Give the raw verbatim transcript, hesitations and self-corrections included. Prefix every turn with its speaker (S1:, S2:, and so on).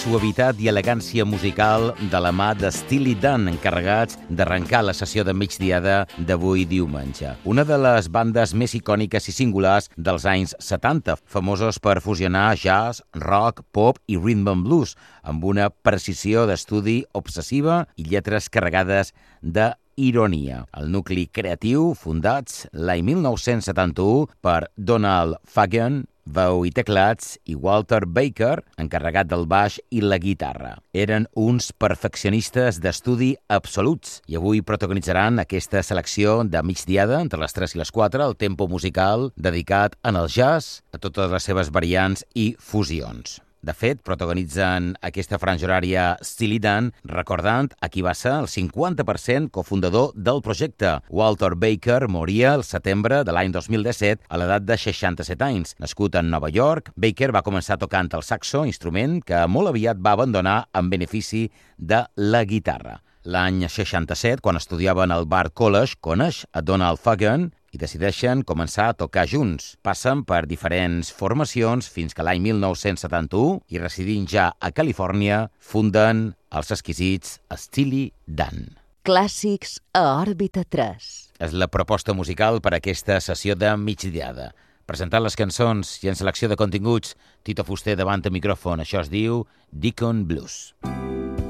S1: suavitat i elegància musical de la mà de Steely Dan, encarregats d'arrencar la sessió de migdiada d'avui diumenge. Una de les bandes més icòniques i singulars dels anys setanta, famosos per fusionar jazz, rock, pop i rhythm and blues, amb una precisió d'estudi obsessiva i lletres carregades de ironia. El nucli creatiu, fundats l'any mil nou-cents setanta-u per Donald Fagen, veu i teclats, i Walter Baker, encarregat del baix i la guitarra. Eren uns perfeccionistes d'estudi absoluts i avui protagonitzaran aquesta selecció de migdiada entre les tres i les quatre, el tempo musical dedicat en el jazz a totes les seves variants i fusions. De fet, protagonitzen aquesta franja horària Steely Dan, recordant a qui va ser el cinquanta per cent cofundador del projecte. Walter Baker moria el setembre de l'any dos mil disset a l'edat de seixanta-set anys. Nascut en Nova York, Baker va començar tocant el saxo, instrument que molt aviat va abandonar en benefici de la guitarra. L'any seixanta-set, quan estudiaven al Bard College, coneix a Donald Fagen i decideixen començar a tocar junts. Passen per diferents formacions fins que l'any mil nou-cents setanta-u, i residint ja a Califòrnia, funden els exquisits Steely Dan.
S2: Clàssics a Òrbita tres.
S1: És la proposta musical per a aquesta sessió de migdiada. Presentant les cançons i en selecció de continguts, Tito Fuster davant el micròfon. Això es diu Deacon Blues.